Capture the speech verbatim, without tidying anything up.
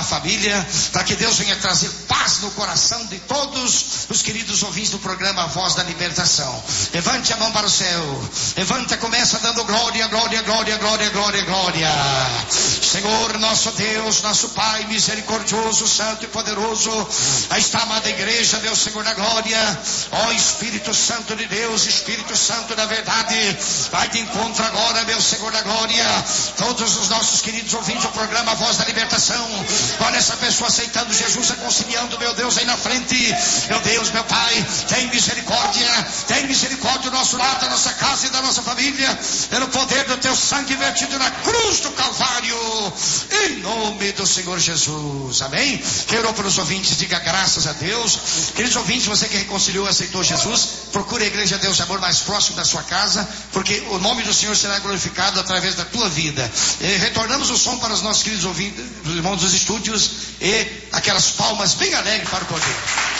abençoar a família, para que Deus venha trazer paz no coração de todos os queridos ouvintes do programa A Voz da Libertação. Levante a mão para o céu, levanta, começa dando glória, glória, glória, glória, glória, glória. Senhor, nosso Deus, nosso Pai misericordioso, santo e poderoso, aí está a amada igreja, meu Senhor da glória. Ó Espírito Santo de Deus, Espírito Santo da verdade, vai de encontro agora, meu Senhor da glória, todos os nossos queridos ouvintes do programa A Voz da Libertação. Olha essa pessoa aceitando Jesus, reconciliando, meu Deus, aí na frente. Meu Deus, meu Pai, tem misericórdia, tem misericórdia do nosso lar, da nossa casa e da nossa família, pelo poder do teu sangue vertido na cruz do Calvário, em nome do Senhor Jesus, amém? Quem orou pelos ouvintes, diga graças a Deus. Queridos ouvintes, você que reconciliou e aceitou Jesus, procure a Igreja Deus de Amor mais próximo da sua casa, porque o nome do Senhor será glorificado através da tua vida. E retornamos o som para os nossos queridos ouvintes, os irmãos dos estúdios, e aquelas palmas bem alegres para o poder.